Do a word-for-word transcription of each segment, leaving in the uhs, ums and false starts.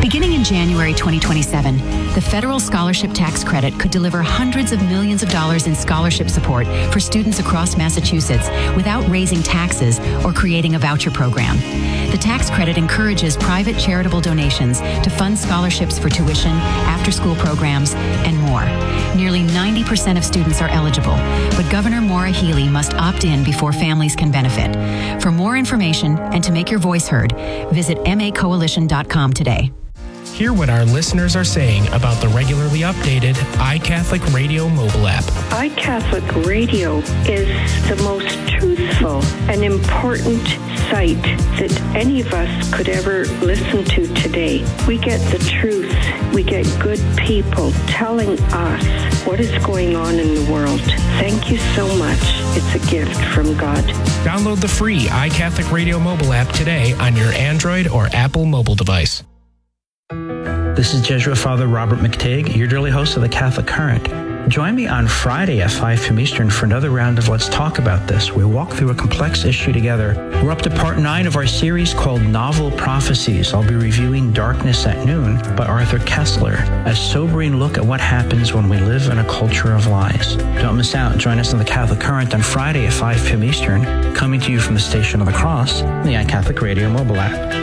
Beginning in January twenty twenty-seven, the federal scholarship tax credit could deliver hundreds of millions of dollars in scholarship support for students across Massachusetts without raising taxes or creating a voucher program. The tax credit encourages private charitable donations to fund scholarships for tuition, after-school programs, and more. Nearly ninety percent of students are eligible, but Governor Maura Healey must opt in before families can benefit. For more information and to make your voice heard, visit m a coalition dot com today. Hear what our listeners are saying about the regularly updated iCatholic Radio mobile app. iCatholic Radio is the most truthful and important site that any of us could ever listen to today. We get the truth. We get good people telling us what is going on in the world. Thank you so much. It's a gift from God. Download the free iCatholic Radio mobile app today on your Android or Apple mobile device. This is Jesuit Father Robert McTigg, your daily host of the Catholic Current. Join me on Friday at five p.m. Eastern for another round of Let's Talk About This. We walk through a complex issue together. We're up to part nine of our series called Novel Prophecies. I'll be reviewing Darkness at Noon by Arthur Kessler, a sobering look at what happens when we live in a culture of lies. Don't miss out. Join us on the Catholic Current on Friday at five p.m. Eastern, coming to you from the Station of the Cross, the iCatholic Radio mobile app.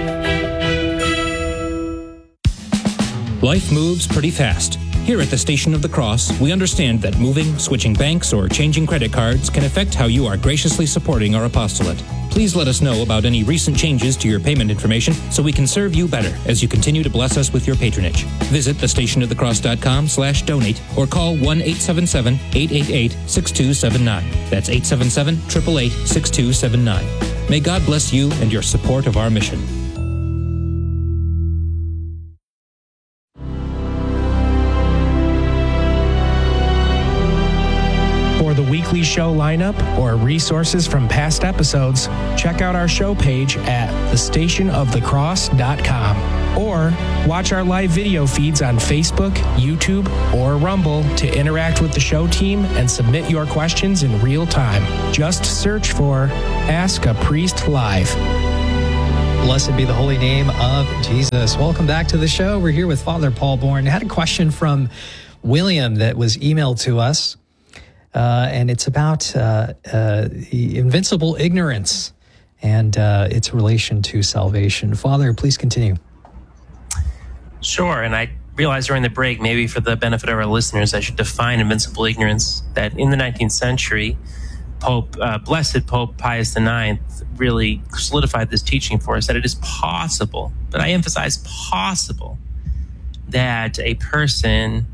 Life moves pretty fast. Here at the Station of the Cross, we understand that moving, switching banks, or changing credit cards can affect how you are graciously supporting our apostolate. Please let us know about any recent changes to your payment information so we can serve you better as you continue to bless us with your patronage. Visit the station of the cross dot com slash donate or call one eight seven seven, eight eight eight, six two seven nine. That's eight seven seven, eight eight eight, six two seven nine. May God bless you and your support of our mission. The weekly show lineup or resources from past episodes, check out our show page at the station of the cross dot com or watch our live video feeds on Facebook, YouTube, or Rumble to interact with the show team and submit your questions in real time. Just search for Ask a Priest Live. Blessed be the holy name of Jesus. Welcome back to the show. We're here with Father Paul Bourne. I had a question from William that was emailed to us. Uh, and it's about uh, uh, the invincible ignorance and uh, its relation to salvation. Father, please continue. Sure, and I realized during the break, maybe for the benefit of our listeners, I should define invincible ignorance, that in the nineteenth century, Pope, uh, Blessed Pope Pius the Ninth really solidified this teaching for us, that it is possible, but I emphasize possible, that a person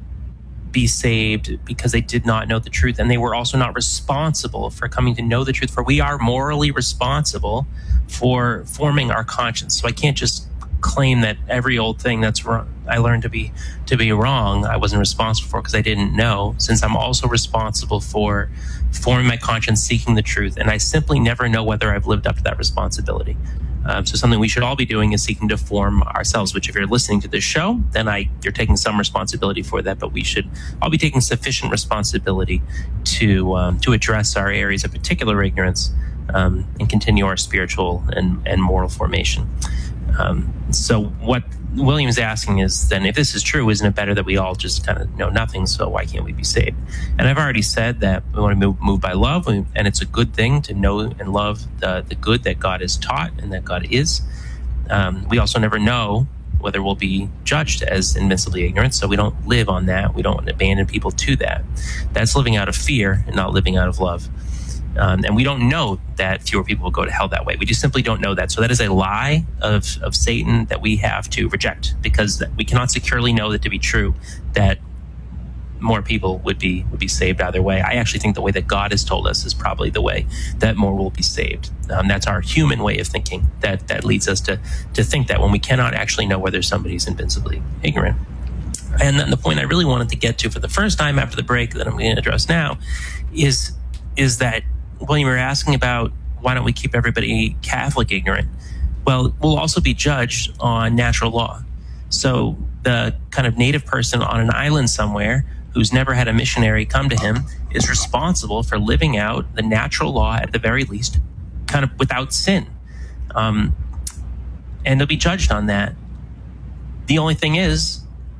be saved because they did not know the truth, and they were also not responsible for coming to know the truth, for we are morally responsible for forming our conscience. So I can't just claim that every old thing that's wrong, I learned to be to be wrong, I wasn't responsible for because I didn't know, since I'm also responsible for forming my conscience, seeking the truth, and I simply never know whether I've lived up to that responsibility. Um, so something we should all be doing is seeking to form ourselves, which if you're listening to this show, then I you're taking some responsibility for that, but we should all be taking sufficient responsibility to um, to address our areas of particular ignorance um, and continue our spiritual and, and moral formation. Um, so what William's asking is, then, if this is true, isn't it better that we all just kind of know nothing, so why can't we be saved? And I've already said that we want to move, move by love, and it's a good thing to know and love the, the good that God has taught and that God is. Um, we also never know whether we'll be judged as invincibly ignorant, so we don't live on that. We don't abandon people to that. That's living out of fear and not living out of love. Um, and we don't know that fewer people will go to hell that way. We just simply don't know that. So that is a lie of, of Satan that we have to reject, because we cannot securely know that to be true, that more people would be would be saved either way. I actually think the way that God has told us is probably the way that more will be saved. Um, that's our human way of thinking that, that leads us to, to think that when we cannot actually know whether somebody's invincibly ignorant. And then the point I really wanted to get to for the first time after the break that I'm going to address now is, is that William, you're asking about why don't we keep everybody Catholic ignorant? Well, we'll also be judged on natural law. So the kind of native person on an island somewhere who's never had a missionary come to him is responsible for living out the natural law at the very least, kind of without sin. Um, and they'll be judged on that. The only thing is,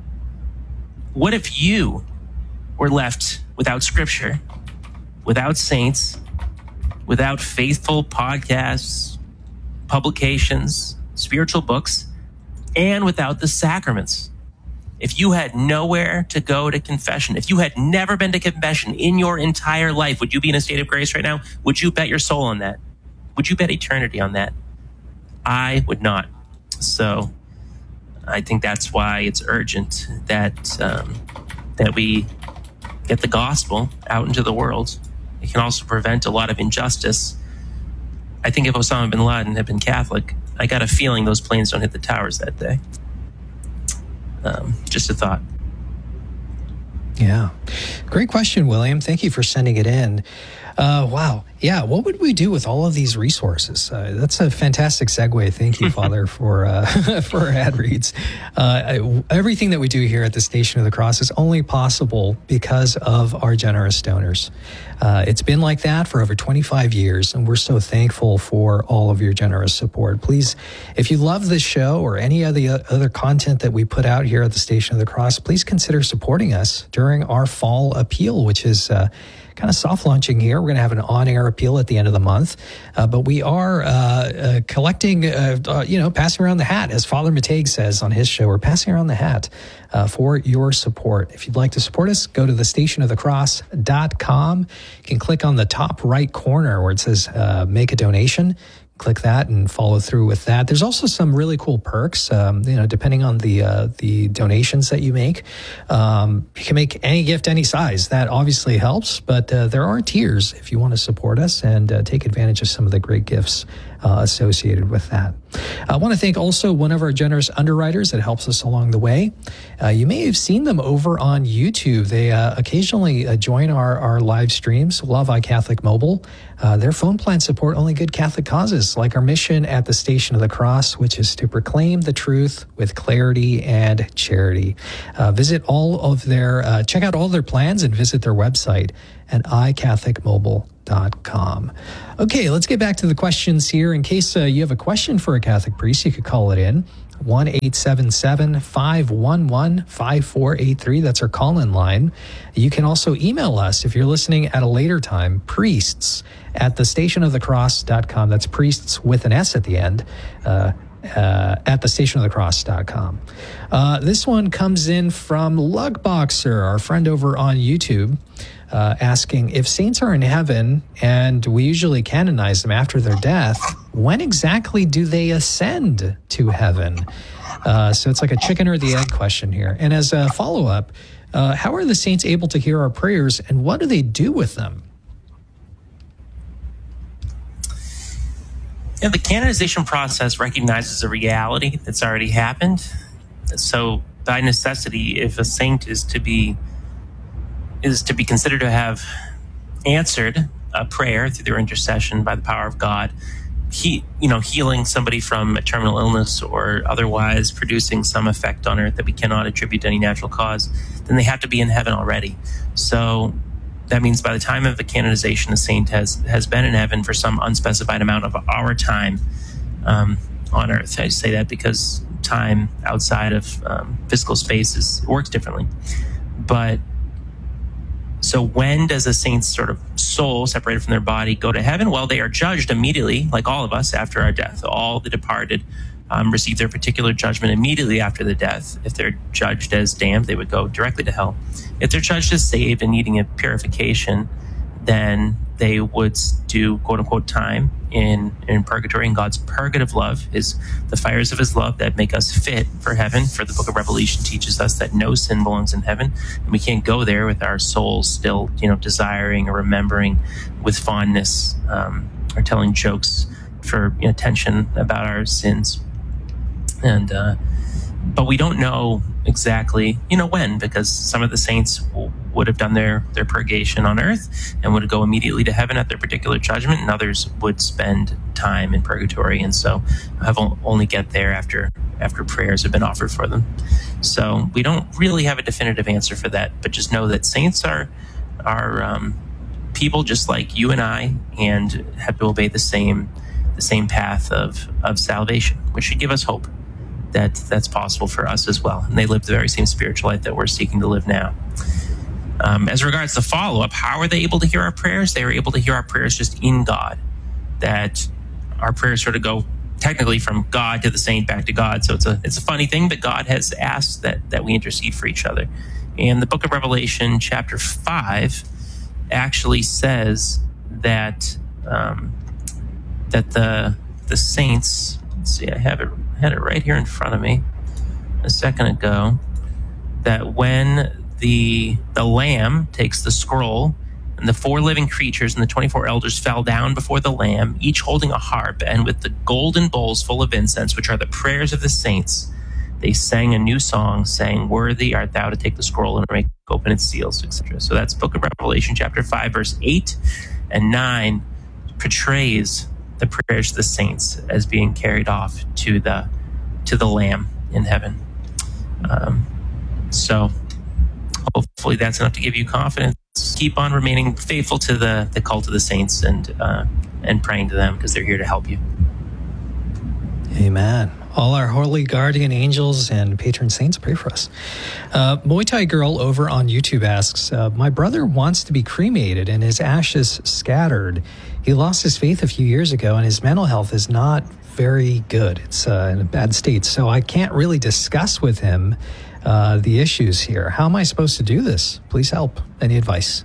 what if you were left without scripture, without saints, without faithful podcasts, publications, spiritual books, and without the sacraments? If you had nowhere to go to confession, if you had never been to confession in your entire life, would you be in a state of grace right now? Would you bet your soul on that? Would you bet eternity on that? I would not. So I think that's why it's urgent that um, that we get the gospel out into the world. It can also prevent a lot of injustice. I think if Osama bin Laden had been Catholic, I got a feeling those planes don't hit the towers that day. Um, just a thought. Yeah. Great question, William. Thank you for sending it in. Uh, wow. Yeah. What would we do with all of these resources? Uh, that's a fantastic segue. Thank you, Father, for uh, for our ad reads. Uh, everything that we do here at the Station of the Cross is only possible because of our generous donors. Uh, it's been like that for over twenty-five years, and we're so thankful for all of your generous support. Please, if you love this show or any of the other content that we put out here at the Station of the Cross, please consider supporting us during our fall appeal, which is uh, kind of soft launching here. We're going to have an on-air appeal at the end of the month, uh, but we are uh, uh, collecting, uh, uh, you know, passing around the hat, as Father Mateg says on his show. We're passing around the hat uh, for your support. If you'd like to support us, go to the station of the cross dot com. You can click on the top right corner where it says uh, make a donation. Click that and follow through with that. There's also some really cool perks, um, you know, depending on the uh, the donations that you make. Um, you can make any gift, any size. That obviously helps, but uh, there are tiers if you want to support us and uh, take advantage of some of the great gifts uh, associated with that. I want to thank also one of our generous underwriters that helps us along the way. Uh, you may have seen them over on YouTube. They uh, occasionally uh, join our, our live streams, Love iCatholic Mobile. Uh, their phone plans support only good Catholic causes, like our mission at the Station of the Cross, which is to proclaim the truth with clarity and charity. Uh, visit all of their, uh, check out all their plans and visit their website at i catholic mobile dot com. Okay, let's get back to the questions here. In case uh, you have a question for a Catholic priest, you could call it in. one eight seven seven, five one one, five four eight three. That's our call-in line. You can also email us if you're listening at a later time, priests at the station of the cross dot com. That's priests with an S at the end, uh, uh, at the station of the cross dot com. Uh, this one comes in from Lugboxer, our friend over on YouTube. Uh, asking, if saints are in heaven and we usually canonize them after their death, when exactly do they ascend to heaven? Uh, so it's like a chicken or the egg question here. And as a follow-up, uh, how are the saints able to hear our prayers and what do they do with them? Yeah, the canonization process recognizes a reality that's already happened. So by necessity, if a saint is to be is to be considered to have answered a prayer through their intercession by the power of God, he, you know, healing somebody from a terminal illness or otherwise producing some effect on earth that we cannot attribute to any natural cause, then they have to be in heaven already. So that means by the time of the canonization, the saint has, has been in heaven for some unspecified amount of our time um, on earth. I say that because time outside of um, physical space is, works differently. But so when does a saint's sort of soul, separated from their body, go to heaven? Well, they are judged immediately, like all of us, after our death. All the departed um, receive their particular judgment immediately after the death. If they're judged as damned, they would go directly to hell. If they're judged as saved and needing a purification, then they would do quote-unquote time in, in purgatory, and God's purgative love is the fires of his love that make us fit for heaven. For the book of Revelation teaches us that no sin belongs in heaven, and we can't go there with our souls still, you know, desiring or remembering with fondness um, or telling jokes for, you know, tension about our sins. And uh, but we don't know exactly, you know, when, because some of the saints will, would have done their, their purgation on earth and would go immediately to heaven at their particular judgment, and others would spend time in purgatory and so have only get there after after prayers have been offered for them. So we don't really have a definitive answer for that, but just know that saints are are um, people just like you and I, and have to obey the same the same path of, of salvation, which should give us hope that that's possible for us as well. And they lived the very same spiritual life that we're seeking to live now. Um, as regards the follow-up, how are they able to hear our prayers? They are able to hear our prayers just in God, that our prayers sort of go technically from God to the saint back to God. So it's a it's a funny thing, but God has asked that that we intercede for each other. And the book of Revelation, chapter five, actually says that um, that the the saints, let's see, I have it had it right here in front of me a second ago, that when the the Lamb takes the scroll, and the four living creatures and the twenty-four elders fell down before the Lamb, each holding a harp, and with the golden bowls full of incense, which are the prayers of the saints, they sang a new song, saying, "Worthy art thou to take the scroll and make open its seals," et cetera. So that's Book of Revelation, chapter five, verse eight and nine, portrays the prayers of the saints as being carried off to the to the Lamb in heaven. Um, so hopefully that's enough to give you confidence. Keep on remaining faithful to the, the cult of the saints and uh, and praying to them, because they're here to help you. Amen. All our holy guardian angels and patron saints pray for us. Uh, Muay Thai Girl over on YouTube asks, uh, my brother wants to be cremated and his ashes scattered. He lost his faith a few years ago and his mental health is not very good. It's uh, in a bad state. So I can't really discuss with him uh, the issues here. How am I supposed to do this? Please help. Any advice?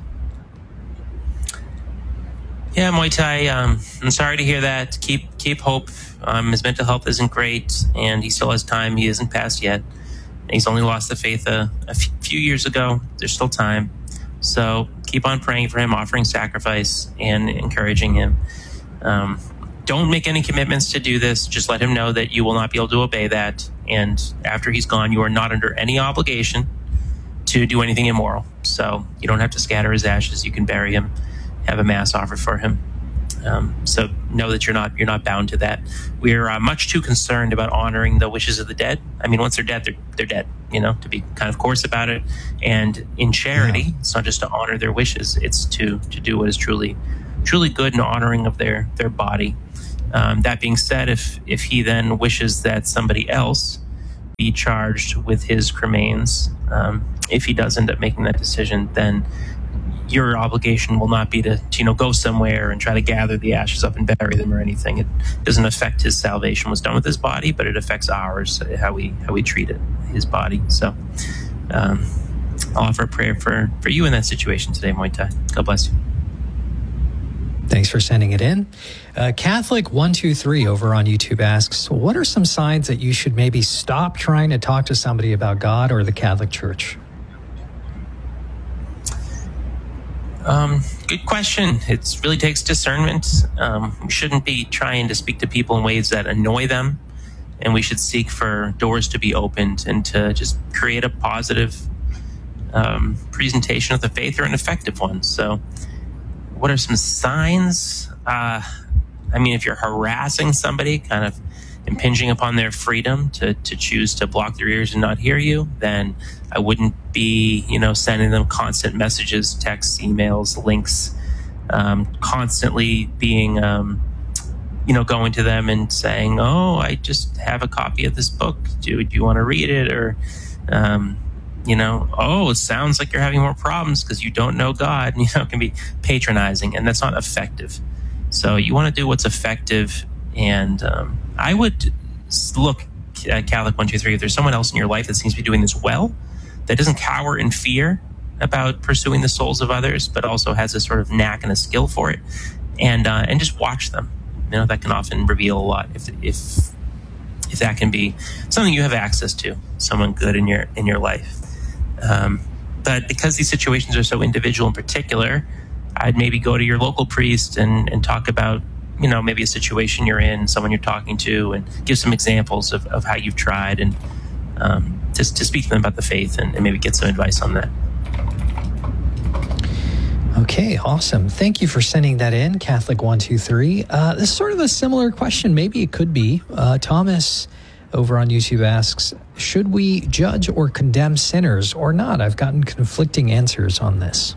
Yeah, Muay Thai, um, I'm sorry to hear that. Keep keep hope. Um, his mental health isn't great, and he still has time. He isn't passed yet. He's only lost the faith a, a few years ago. There's still time. So keep on praying for him, offering sacrifice, and encouraging him. Um, don't make any commitments to do this. Just let him know that you will not be able to obey that. And after he's gone, you are not under any obligation to do anything immoral. So you don't have to scatter his ashes. You can bury him, have a mass offered for him. Um, so know that you're not you're not bound to that. We're uh, much too concerned about honoring the wishes of the dead. I mean, once they're dead, they're they're dead. You know, to be kind of coarse about it. And in charity, yeah. It's not just to honor their wishes; it's to to do what is truly truly good and honoring of their their body. Um, that being said, if if he then wishes that somebody else be charged with his cremains, um, if he does end up making that decision, then your obligation will not be to, to, you know, go somewhere and try to gather the ashes up and bury them or anything. It doesn't affect his salvation, what's done with his body, but it affects ours, how we how we treat it, his body. So um, I'll offer a prayer for, for you in that situation today, Muay Thai. God bless you. Thanks for sending it in. Uh, Catholic one two three over on YouTube asks, what are some signs that you should maybe stop trying to talk to somebody about God or the Catholic Church? Um, good question. It really takes discernment. Um, we shouldn't be trying to speak to people in ways that annoy them, and we should seek for doors to be opened and to just create a positive um, presentation of the faith, or an effective one. So what are some signs? Uh, I mean, if you're harassing somebody, kind of impinging upon their freedom to, to choose to block their ears and not hear you, then I wouldn't be, you know, sending them constant messages, texts, emails, links, um, constantly being, um, you know, going to them and saying, oh, I just have a copy of this book. Do, do you want to read it? Or, um, you know, oh, it sounds like you're having more problems because you don't know God. You know, it can be patronizing, and that's not effective. So you want to do what's effective. And um, I would look at Catholic one two three. If there's someone else in your life that seems to be doing this well, that doesn't cower in fear about pursuing the souls of others, but also has a sort of knack and a skill for it, and uh, and just watch them. You know, that can often reveal a lot. If if if that can be something you have access to, someone good in your in your life. Um, but because these situations are so individual and particular, I'd maybe go to your local priest and, and talk about, you know, maybe a situation you're in, someone you're talking to, and give some examples of, of how you've tried, and um, just to speak to them about the faith, and, and maybe get some advice on that. Okay, awesome. Thank you for sending that in, Catholic one two three. Uh, this is sort of a similar question. Maybe it could be. Uh, Thomas over on YouTube asks, should we judge or condemn sinners or not? I've gotten conflicting answers on this.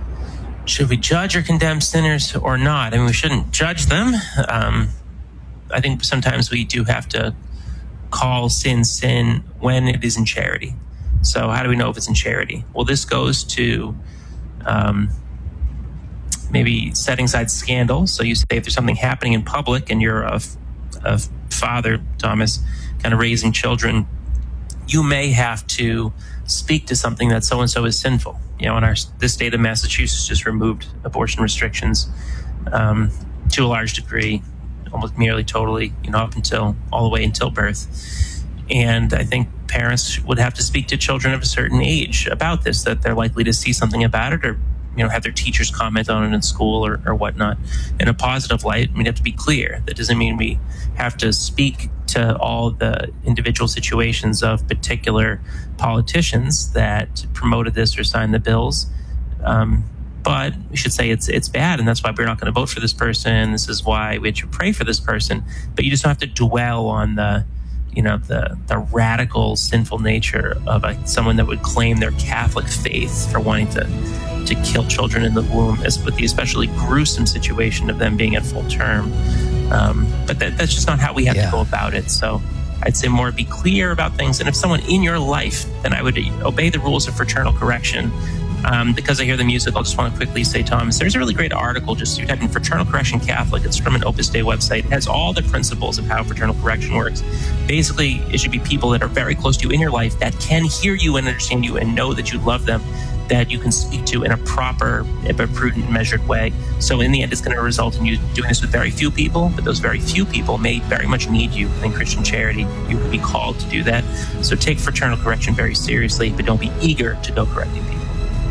Should we judge or condemn sinners or not? I mean, we shouldn't judge them. Um, I think sometimes we do have to call sin sin when it is in charity. So how do we know if it's in charity? Well, this goes to um, maybe setting aside scandal. So you say if there's something happening in public and you're a, a father, Thomas, kind of raising children, you may have to speak to something that so-and-so is sinful. You know, in our this state of Massachusetts just removed abortion restrictions um, to a large degree, almost nearly totally, you know, up until all the way until birth. And I think parents would have to speak to children of a certain age about this, that they're likely to see something about it, or, you know, have their teachers comment on it in school or, or whatnot. In a positive light, we have to be clear. That doesn't mean we have to speak to all the individual situations of particular politicians that promoted this or signed the bills. Um, but we should say it's it's bad, and that's why we're not going to vote for this person. This is why we should pray for this person. But you just don't have to dwell on the, you know, the the radical sinful nature of a, someone that would claim their Catholic faith for wanting to to kill children in the womb, as with the especially gruesome situation of them being at full term. Um, but that, that's just not how we have yeah. to go about it. So I'd say more be clear about things. And if someone in your life, then I would obey the rules of fraternal correction. Um, because I hear the music, I'll just want to quickly say, Thomas, there's a really great article, just you type in Fraternal Correction Catholic. It's from an Opus Dei website. It has all the principles of how fraternal correction works. Basically, it should be people that are very close to you in your life that can hear you and understand you and know that you love them, that you can speak to in a proper, a prudent, measured way. So in the end, it's going to result in you doing this with very few people, but those very few people may very much need you. In Christian charity, you would be called to do that. So take fraternal correction very seriously, but don't be eager to go correcting people.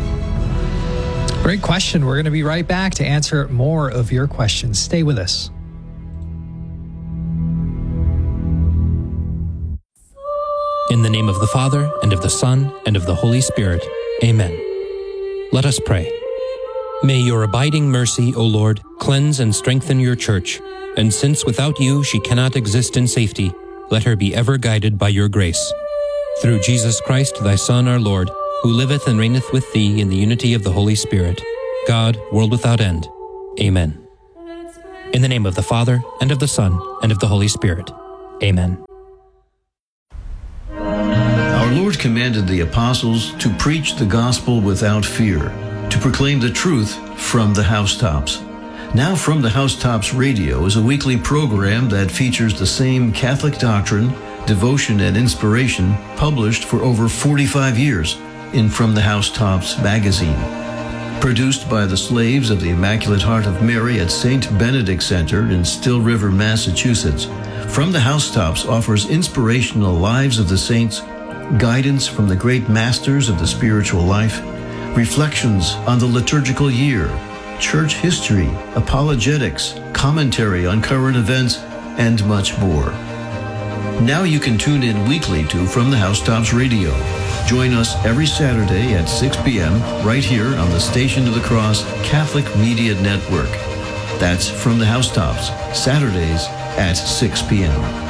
Great question. We're going to be right back to answer more of your questions. Stay with us. In the name of the Father, and of the Son, and of the Holy Spirit. Amen. Let us pray. May your abiding mercy, O Lord, cleanse and strengthen your church, and since without you she cannot exist in safety, let her be ever guided by your grace. Through Jesus Christ, thy Son, our Lord, who liveth and reigneth with thee in the unity of the Holy Spirit, God, world without end. Amen. In the name of the Father, and of the Son, and of the Holy Spirit. Amen. Our Lord commanded the apostles to preach the gospel without fear, to proclaim the truth from the housetops. Now From the Housetops Radio is a weekly program that features the same Catholic doctrine, devotion, and inspiration published for over forty-five years in From the Housetops magazine. Produced by the slaves of the Immaculate Heart of Mary at Saint Benedict Center in Still River, Massachusetts, From the Housetops offers inspirational lives of the saints, guidance from the great masters of the spiritual life, reflections on the liturgical year, church history, apologetics, commentary on current events, and much more. Now you can tune in weekly to From the Housetops Radio. Join us every Saturday at six p.m. right here on the Station of the Cross Catholic Media Network. That's From the Housetops, Saturdays at six p.m.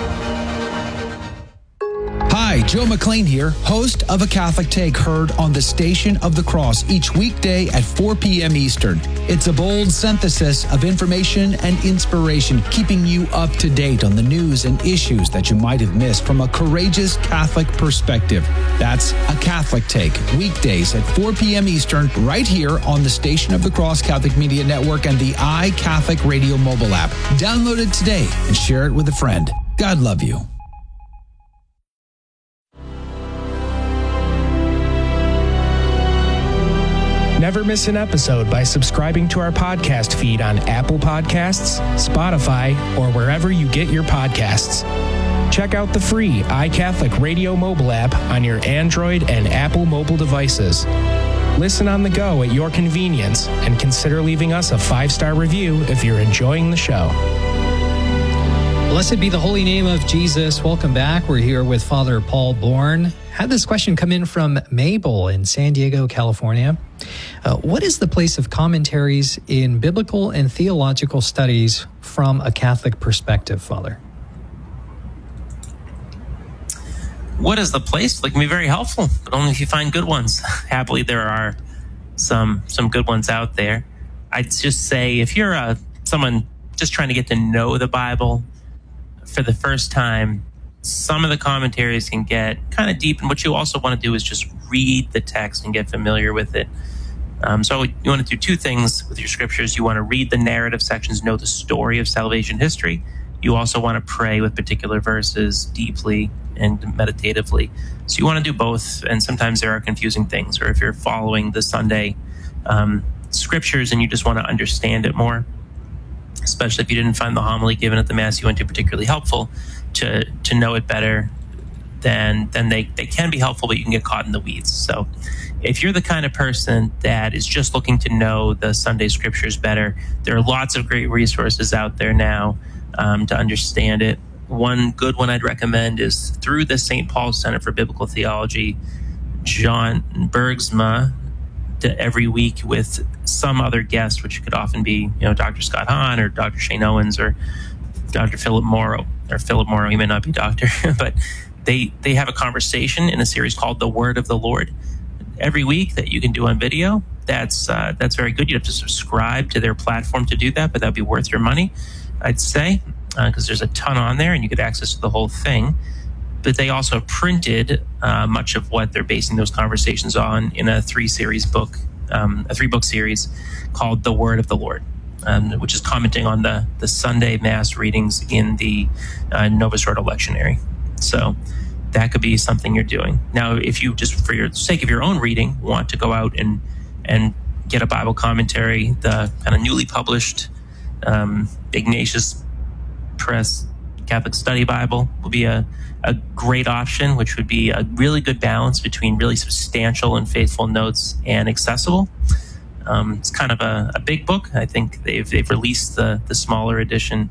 Hi, Joe McLean here, host of A Catholic Take, heard on the Station of the Cross each weekday at four p.m. Eastern. It's a bold synthesis of information and inspiration, keeping you up to date on the news and issues that you might have missed from a courageous Catholic perspective. That's A Catholic Take, weekdays at four p.m. Eastern, right here on the Station of the Cross Catholic Media Network and the iCatholic Radio mobile app. Download it today and share it with a friend. God love you. Never miss an episode by subscribing to our podcast feed on Apple Podcasts, Spotify, or wherever you get your podcasts. Check out the free iCatholic Radio mobile app on your Android and Apple mobile devices. Listen on the go at your convenience, and consider leaving us a five-star review if you're enjoying the show. Blessed be the holy name of Jesus. Welcome back. We're here with Father Paul Bourne. Had this question come in from Mabel in San Diego, California. Uh, what is the place of commentaries in biblical and theological studies from a Catholic perspective, Father? What is the place? It can be very helpful, but only if you find good ones. Happily, there are some some good ones out there. I'd just say if you're uh, someone just trying to get to know the Bible, for the first time, some of the commentaries can get kind of deep. And what you also want to do is just read the text and get familiar with it. Um, so you want to do two things with your scriptures. You want to read the narrative sections, know the story of salvation history. You also want to pray with particular verses deeply and meditatively. So you want to do both. And sometimes there are confusing things. Or if you're following the Sunday um, scriptures and you just want to understand it more, especially if you didn't find the homily given at the Mass you went to particularly helpful, to to know it better, then then they, they can be helpful, but you can get caught in the weeds. So if you're the kind of person that is just looking to know the Sunday scriptures better, there are lots of great resources out there now um, to understand it. One good one I'd recommend is through the Saint Paul Center for Biblical Theology. John Bergsma, to every week with some other guest, which could often be, you know, Doctor Scott Hahn or Doctor Shane Owens or Doctor Philip Morrow, or Philip Morrow, he may not be doctor, but they they have a conversation in a series called The Word of the Lord every week that you can do on video. That's uh, that's very good. You have to subscribe to their platform to do that, but that'd be worth your money, I'd say, because uh, there's a ton on there and you get access to the whole thing. But they also printed uh, much of what they're basing those conversations on in a three-series book, um, a three-book series called The Word of the Lord, um, which is commenting on the, the Sunday Mass readings in the uh, Novus Ordo Lectionary. So that could be something you're doing. Now, if you just, for your sake of your own reading, want to go out and and get a Bible commentary, the kind of newly published um, Ignatius Press Catholic Study Bible will be a, a great option, which would be a really good balance between really substantial and faithful notes and accessible. Um, it's kind of a, a big book. I think they've they've released the the smaller edition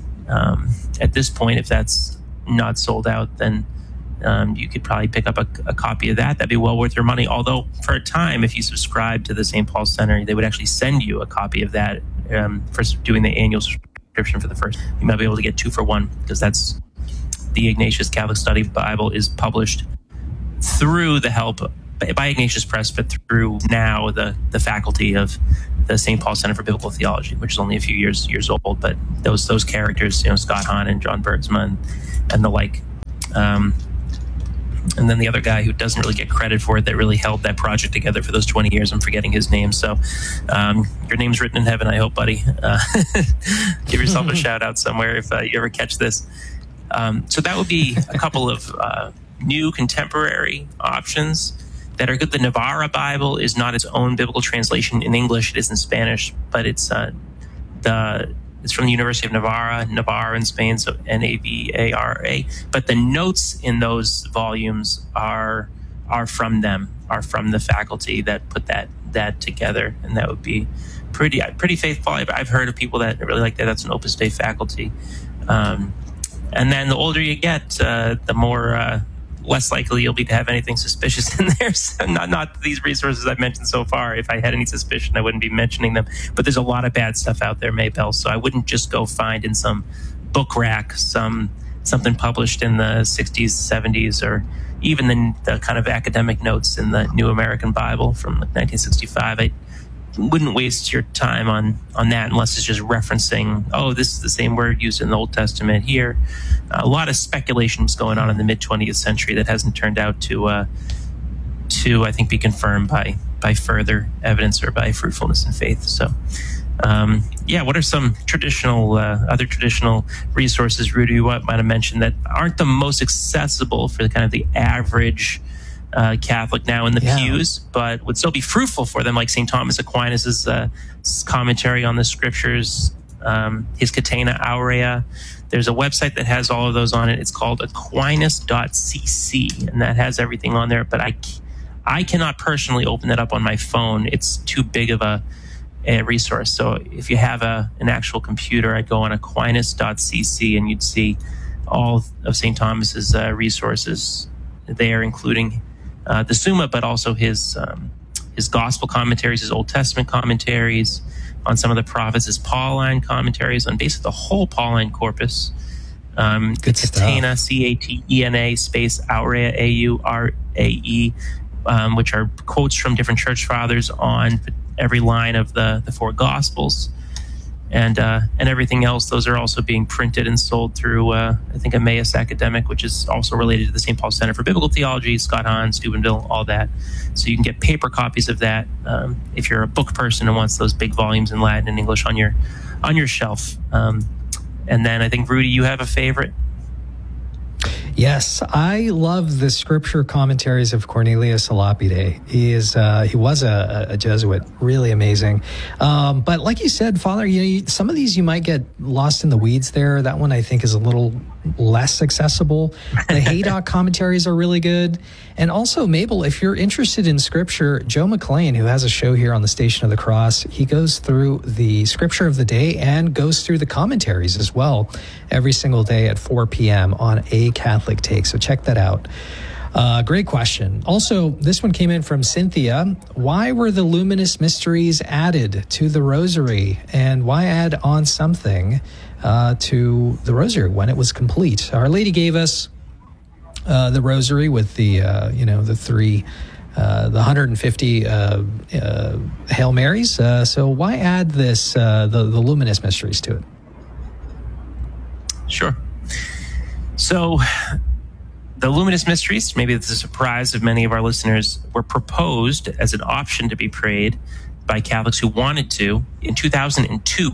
um, at this point. If that's not sold out, then um, you could probably pick up a, a copy of that. That'd be well worth your money. Although for a time, if you subscribe to the Saint Paul Center, they would actually send you a copy of that um, for doing the annual subscription for the first. You might be able to get two for one, because that's the Ignatius Catholic Study Bible is published through the help by Ignatius Press, but through now the the faculty of the Saint Paul Center for Biblical Theology, which is only a few years years old. But those those characters, you know, Scott Hahn and John Bergsma and, and the like, um, and then the other guy who doesn't really get credit for it, that really held that project together for those twenty years. I'm forgetting his name. So um, your name's written in heaven, I hope, buddy. Uh, give yourself a shout out somewhere if uh, you ever catch this. Um, so that would be a couple of uh, new contemporary options that are good. The Navarra Bible is not its own biblical translation in English. It is in Spanish, but it's uh, the it's from the University of Navarra, Navarra in Spain, so N A V A R A. But the notes in those volumes are are from them, are from the faculty that put that that together, and that would be pretty pretty faithful. I've, I've heard of people that really like that. That's an Opus Dei faculty. Um, and then the older you get, uh, the more uh, less likely you'll be to have anything suspicious in there. So not not these resources I've mentioned so far. If I had any suspicion, I wouldn't be mentioning them. But there's a lot of bad stuff out there, Maybell. So I wouldn't just go find in some book rack some something published in the sixties, seventies, or even the, the kind of academic notes in the New American Bible from like nineteen sixty-five. I wouldn't waste your time on, on that unless it's just referencing, oh, this is the same word used in the Old Testament here. Uh, a lot of speculations going on in the mid-twentieth century that hasn't turned out to, uh, to I think, be confirmed by by further evidence or by fruitfulness in faith. So, um, yeah, what are some traditional, uh, other traditional resources, Rudy, you might have mentioned that aren't the most accessible for the kind of the average Uh, Catholic now in the yeah. pews, but would still be fruitful for them, like Saint Thomas Aquinas' uh, commentary on the scriptures, um, his Catena Aurea. There's a website that has all of those on it. It's called aquinas dot c c, and that has everything on there, but I, I cannot personally open that up on my phone. It's too big of a, a resource. So if you have a an actual computer, I'd go on aquinas dot c c and you'd see all of Saint Thomas's uh, resources there, including Uh, the Summa, but also his um, his gospel commentaries, his Old Testament commentaries on some of the prophets, his Pauline commentaries on basically the whole Pauline corpus. Um, Good Catena, stuff. C A T E N A space Aurea, A U R A E, um, which are quotes from different church fathers on every line of the, the four gospels. and uh, and everything else. Those are also being printed and sold through, uh, I think, Emmaus Academic, which is also related to the Saint Paul Center for Biblical Theology, Scott Hahn, Steubenville, all that. So you can get paper copies of that um, if you're a book person and wants those big volumes in Latin and English on your on your shelf. Um, and then I think, Rudy, you have a favorite? Yes, I love the scripture commentaries of Cornelius a Lapide. He is uh, he was a, a Jesuit, really amazing. Um, but like you said, Father, you know, you, some of these you might get lost in the weeds there. That one I think is a little less accessible. The Haydock commentaries are really good. And also, Mabel, if you're interested in scripture, Joe McLean, who has a show here on the Station of the Cross, he goes through the scripture of the day and goes through the commentaries as well every single day at four p.m. on A Catholic Take. So check that out. Uh, great question. Also, this one came in from Cynthia. Why were the luminous mysteries added to the rosary? And why add on something uh, to the rosary when it was complete? Our Lady gave us uh, the rosary with the, uh, you know, the three, uh, the one hundred fifty uh, uh, Hail Marys. Uh, so why add this, uh, the, the luminous mysteries to it? Sure. So the luminous mysteries, maybe it's a surprise of many of our listeners, were proposed as an option to be prayed by Catholics who wanted to in two thousand two.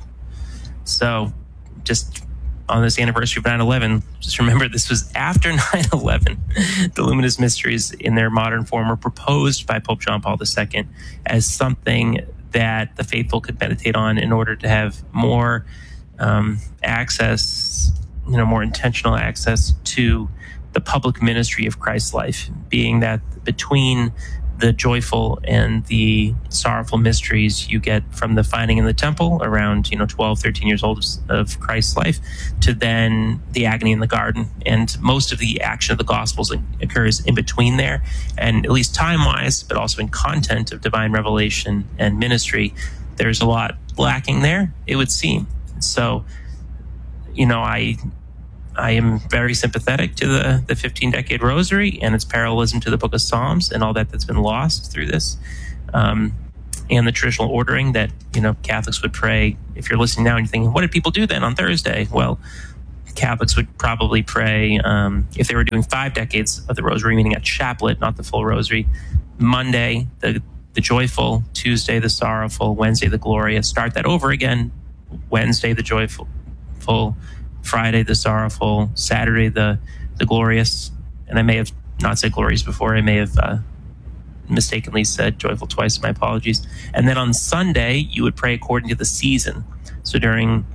So just on this anniversary of nine eleven, just remember this was after nine eleven. The luminous mysteries in their modern form were proposed by Pope John Paul the Second as something that the faithful could meditate on in order to have more um, access, you know, more intentional access to the public ministry of Christ's life, being that between the joyful and the sorrowful mysteries you get from the finding in the temple around, you know, twelve, thirteen years old of Christ's life, to then the agony in the garden. And most of the action of the Gospels occurs in between there. And at least time-wise, but also in content of divine revelation and ministry, there's a lot lacking there, it would seem. So, you know, I... I am very sympathetic to the, the fifteen-decade rosary and its parallelism to the book of Psalms and all that that's been lost through this, um, and the traditional ordering that, you know, Catholics would pray. If you're listening now and you're thinking, what did people do then on Thursday? Well, Catholics would probably pray, um, if they were doing five decades of the rosary, meaning a chaplet, not the full rosary, Monday, the, the joyful, Tuesday, the sorrowful, Wednesday, the glorious, start that over again, Wednesday, the joyful, full, Friday, the sorrowful, Saturday, the the glorious, and I may have not said glorious before. I may have uh, mistakenly said joyful twice. My apologies. And then on Sunday, you would pray according to the season. So during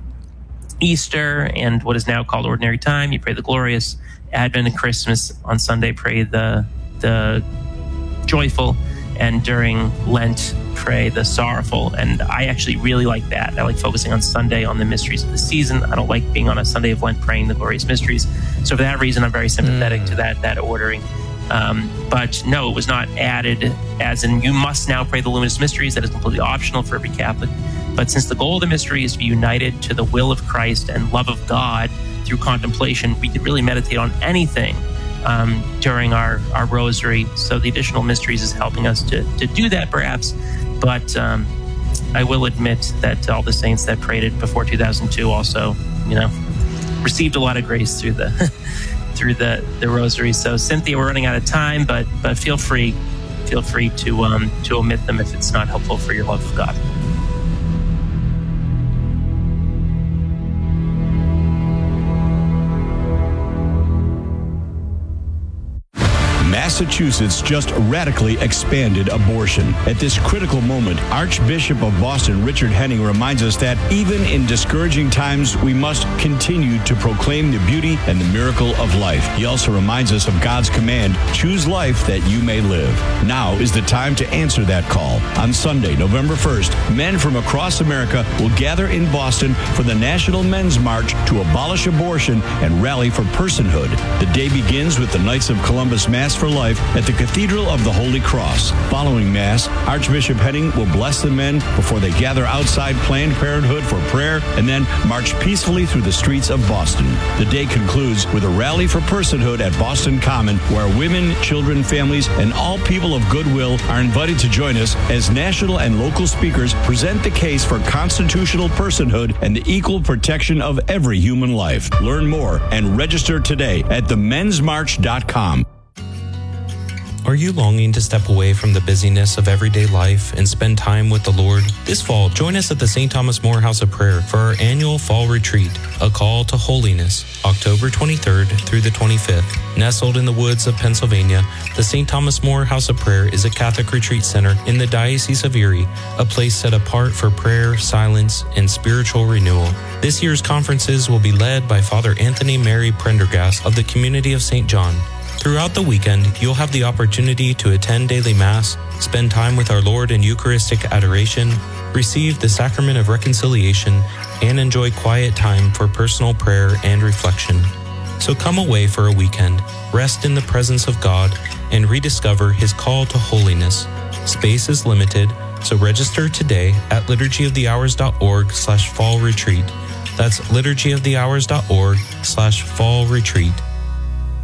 Easter and what is now called Ordinary Time, you pray the glorious. Advent and Christmas on Sunday, pray the the joyful. And during Lent, pray the sorrowful. And I actually really like that. I like focusing on Sunday on the mysteries of the season. I don't like being on a Sunday of Lent praying the glorious mysteries. So for that reason, I'm very sympathetic mm. to that that ordering. Um, but no, it was not added as in you must now pray the luminous mysteries. That is completely optional for every Catholic. But since the goal of the mystery is to be united to the will of Christ and love of God through contemplation, we could really meditate on anything Um, during our, our rosary. So the additional mysteries is helping us to, to do that perhaps. But um, I will admit that all the saints that prayed it before two thousand two also, you know, received a lot of grace through the through the, the rosary. So Cynthia, we're running out of time, but but feel free, feel free to um, to omit them if it's not helpful for your love of God. Massachusetts just radically expanded abortion. At this critical moment, Archbishop of Boston Richard Henning reminds us that even in discouraging times, we must continue to proclaim the beauty and the miracle of life. He also reminds us of God's command, choose life that you may live. Now is the time to answer that call. On Sunday, November first, men from across America will gather in Boston for the National Men's March to abolish abortion and rally for personhood. The day begins with the Knights of Columbus Mass for Life life at the Cathedral of the Holy Cross. Following Mass, Archbishop Henning will bless the men before they gather outside Planned Parenthood for prayer and then march peacefully through the streets of Boston. The day concludes with a rally for personhood at Boston Common, where women, children, families, and all people of goodwill are invited to join us as national and local speakers present the case for constitutional personhood and the equal protection of every human life. Learn more and register today at the men's march dot com. Are you longing to step away from the busyness of everyday life and spend time with the Lord? This fall, join us at the Saint Thomas More House of Prayer for our annual fall retreat, A Call to Holiness, October twenty-third through the twenty-fifth. Nestled in the woods of Pennsylvania, the Saint Thomas More House of Prayer is a Catholic retreat center in the Diocese of Erie, a place set apart for prayer, silence, and spiritual renewal. This year's conferences will be led by Father Anthony Mary Prendergast of the Community of Saint John. Throughout the weekend, you'll have the opportunity to attend daily Mass, spend time with our Lord in Eucharistic adoration, receive the Sacrament of Reconciliation, and enjoy quiet time for personal prayer and reflection. So come away for a weekend, rest in the presence of God, and rediscover His call to holiness. Space is limited, so register today at liturgyofthehours.org slash fall retreat. That's liturgyofthehours.org slash fall retreat.